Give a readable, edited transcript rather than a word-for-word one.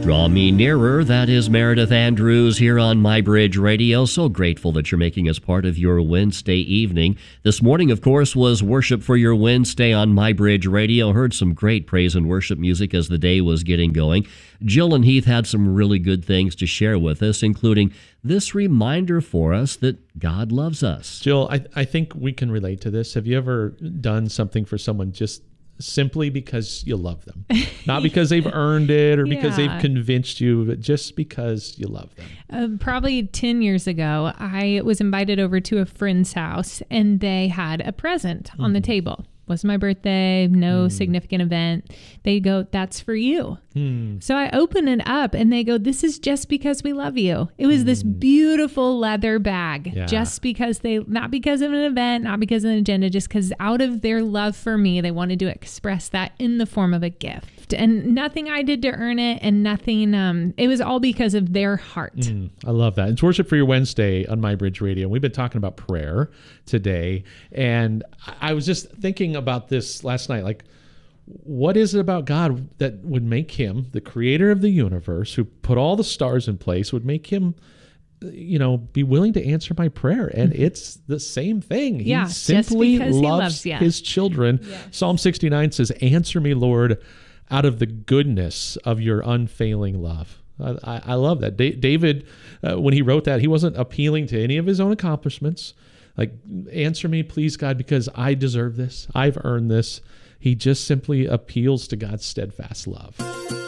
Draw Me Nearer, that is Meredith Andrews here on MyBridge Radio. So grateful that you're making us part of your Wednesday evening. This morning, of course, was Worship for Your Wednesday on MyBridge Radio. Heard some great praise and worship music as the day was getting going. Jill and Heath had some really good things to share with us, including this reminder for us that God loves us. Jill, I think we can relate to this. Have you ever done something for someone just simply because you love them? Not because they've earned it or because they've convinced you, but just because you love them. Probably 10 years ago, I was invited over to a friend's house and they had a present on the table. Was my birthday, no significant event. They go, "That's for you." So I open it up and they go, "This is just because we love you." It was this beautiful leather bag, just because not because of an event, not because of an agenda, just because out of their love for me, they wanted to express that in the form of a gift. And nothing I did to earn it, and nothing, it was all because of their heart. I love that. It's Worship for Your Wednesday on MyBridge Radio. We've been talking about prayer today, and I was just thinking about this last night, like, what is it about God that would make him, the creator of the universe, who put all the stars in place, would make him, be willing to answer my prayer? And it's the same thing. He simply loves his children. Psalm 69 says, "Answer me, Lord, out of the goodness of your unfailing love." I love that. David, when he wrote that, he wasn't appealing to any of his own accomplishments. Like, answer me, please, God, because I deserve this. I've earned this. He just simply appeals to God's steadfast love.